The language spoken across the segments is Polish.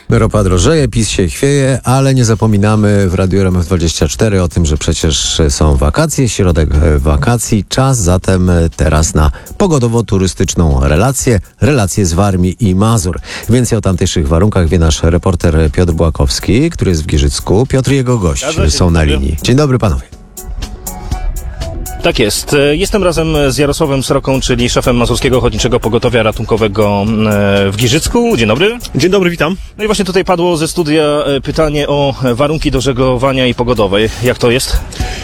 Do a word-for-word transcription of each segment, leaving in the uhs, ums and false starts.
Ropa drożeje, PiS się chwieje, ale nie zapominamy w Radiu R M F dwadzieścia cztery o tym, że przecież są wakacje, środek wakacji. Czas zatem teraz na pogodowo-turystyczną relację, relację z Warmii i Mazur. Więcej o tamtejszych warunkach wie nasz reporter Piotr Błakowski, który jest w Giżycku. Piotr i jego gość są na linii. Dzień dobry panowie. Tak jest. Jestem razem z Jarosławem Sroką, czyli szefem Mazurskiego Ochotniczego Pogotowia Ratunkowego w Giżycku. Dzień dobry. Dzień dobry, witam. No i właśnie tutaj padło ze studia pytanie o warunki do żeglowania i pogodowe. Jak to jest?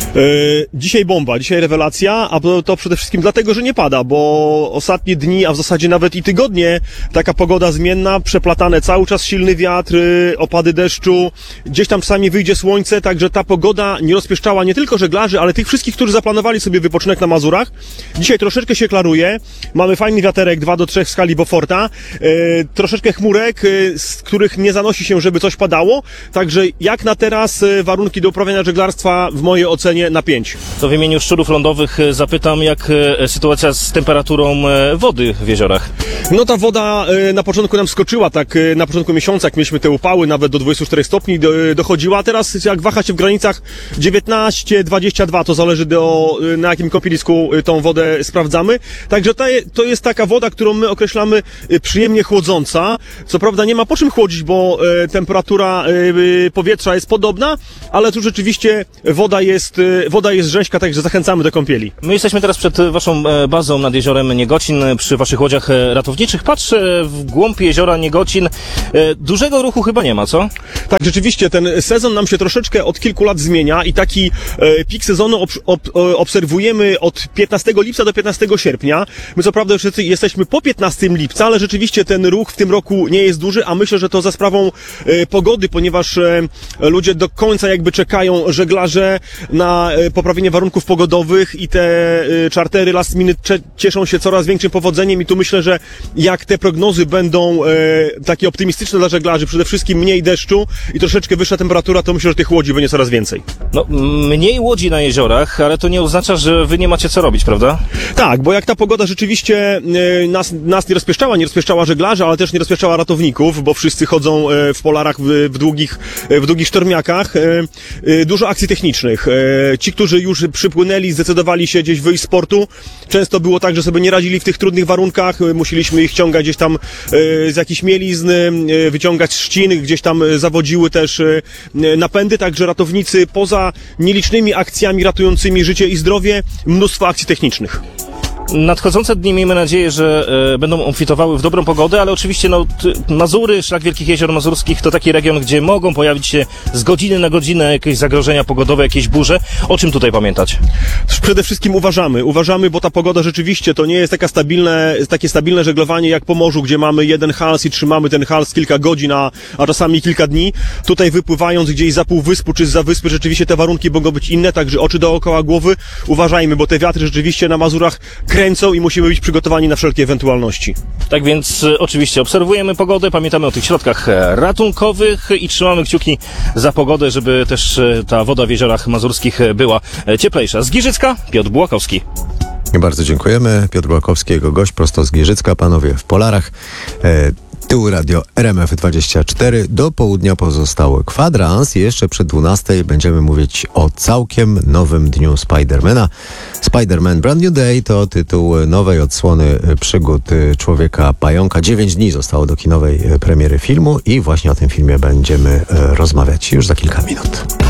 Yy, dzisiaj bomba, dzisiaj rewelacja, a to, to przede wszystkim dlatego, że nie pada, bo ostatnie dni, a w zasadzie nawet i tygodnie, taka pogoda zmienna, przeplatane cały czas silny wiatr, yy, opady deszczu, gdzieś tam czasami wyjdzie słońce, także ta pogoda nie rozpieszczała nie tylko żeglarzy, ale tych wszystkich, którzy zaplanowali sobie wypoczynek na Mazurach. Dzisiaj troszeczkę się klaruje, mamy fajny wiaterek dwa do trzech w skali Beauforta, yy, troszeczkę chmurek, yy, z których nie zanosi się, żeby coś padało, także jak na teraz yy, warunki do uprawiania żeglarstwa w mojej ocenie na pięć. To w imieniu szczurów lądowych zapytam, jak sytuacja z temperaturą wody w jeziorach? No ta woda na początku nam skoczyła, tak na początku miesiąca, jak mieliśmy te upały, nawet do dwudziestu czterech stopni dochodziła, a teraz jak waha się w granicach dziewiętnaście dwadzieścia dwa, to zależy do, na jakim kąpielisku tą wodę sprawdzamy. Także ta, to jest taka woda, którą my określamy przyjemnie chłodząca. Co prawda nie ma po czym chłodzić, bo temperatura powietrza jest podobna, ale tu rzeczywiście woda jest Woda jest rzeźka, także zachęcamy do kąpieli. My jesteśmy teraz przed waszą bazą nad jeziorem Niegocin, przy waszych łodziach ratowniczych. Patrzę w głąb jeziora Niegocin. Dużego ruchu chyba nie ma, co? Tak, rzeczywiście, ten sezon nam się troszeczkę od kilku lat zmienia i taki e, pik sezonu ob, ob, obserwujemy od piętnastego lipca do piętnastego sierpnia. My co prawda już jesteśmy po piętnastego lipca, ale rzeczywiście ten ruch w tym roku nie jest duży, a myślę, że to za sprawą e, pogody, ponieważ e, ludzie do końca jakby czekają, żeglarze, na poprawienie warunków pogodowych i te czartery last minute cieszą się coraz większym powodzeniem i tu myślę, że jak te prognozy będą e, takie optymistyczne dla żeglarzy, przede wszystkim mniej deszczu i troszeczkę wyższa temperatura, to myślę, że tych łodzi będzie coraz więcej. No, mniej łodzi na jeziorach, ale to nie oznacza, że wy nie macie co robić, prawda? Tak, bo jak ta pogoda rzeczywiście e, nas, nas nie rozpieszczała, nie rozpieszczała żeglarzy, ale też nie rozpieszczała ratowników, bo wszyscy chodzą e, w polarach w, w długich, e, w długich sztormiakach. E, e, dużo akcji technicznych. E, Ci, którzy już przypłynęli, zdecydowali się gdzieś wyjść z portu. Często było tak, że sobie nie radzili w tych trudnych warunkach. Musieliśmy ich ściągać gdzieś tam z jakichś mielizn, wyciągać z trzcin, gdzieś tam zawodziły też napędy. Także ratownicy poza nielicznymi akcjami ratującymi życie i zdrowie, mnóstwo akcji technicznych. Nadchodzące dni miejmy nadzieję, że e, będą obfitowały w dobrą pogodę, ale oczywiście no, t, Mazury, Szlak Wielkich Jezior Mazurskich to taki region, gdzie mogą pojawić się z godziny na godzinę jakieś zagrożenia pogodowe, jakieś burze. O czym tutaj pamiętać? Przede wszystkim uważamy, uważamy, bo ta pogoda rzeczywiście to nie jest taka stabilne, takie stabilne żeglowanie jak po morzu, gdzie mamy jeden hals i trzymamy ten hals kilka godzin, a, a czasami kilka dni. Tutaj wypływając gdzieś za półwyspu czy za wyspy, rzeczywiście te warunki mogą być inne, także oczy dookoła głowy. Uważajmy, bo te wiatry rzeczywiście na Mazurach kręcą i musimy być przygotowani na wszelkie ewentualności. Tak więc e, oczywiście obserwujemy pogodę, pamiętamy o tych środkach ratunkowych i trzymamy kciuki za pogodę, żeby też e, ta woda w jeziorach mazurskich była e, cieplejsza. Z Giżycka Piotr Błakowski. Bardzo dziękujemy. Piotr Błakowski, jego gość prosto z Giżycka, panowie w polarach. E, Tył Radio R M F dwadzieścia cztery. Do południa pozostały kwadrans i jeszcze przed dwunastej będziemy mówić o całkiem nowym dniu Spidermana. Spider-Man Brand New Day to tytuł nowej odsłony przygód Człowieka Pająka. Dziewięć dni zostało do kinowej premiery filmu i właśnie o tym filmie będziemy rozmawiać już za kilka minut.